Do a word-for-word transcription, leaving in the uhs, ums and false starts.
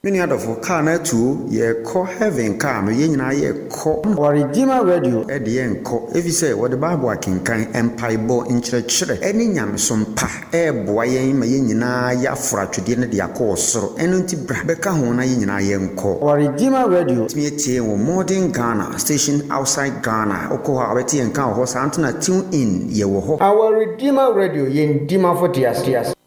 Many other for car na two ye call heaven car no ye nyina ye call or Redeemer Radio e de ye nko if you say what the Bible akenkan empire bo nkyerɛkyerɛ eni nyamesom pa e boa ye ma ye nyina ya fra twede ne de akɔ soro eno nti bra beka ho na ye nyina ye nko or Redeemer Radio timi tie wo modern Ghana station outside Ghana okɔ ha beti enka ho sa antena tune in ye wo ho our Redeemer Radio ye ndima for tias tias